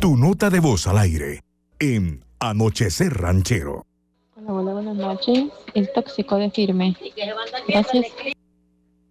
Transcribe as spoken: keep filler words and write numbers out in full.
Tu nota de voz al aire en Anochecer Ranchero. Hola, hola, buenas noches. El tóxico de Firme. Gracias.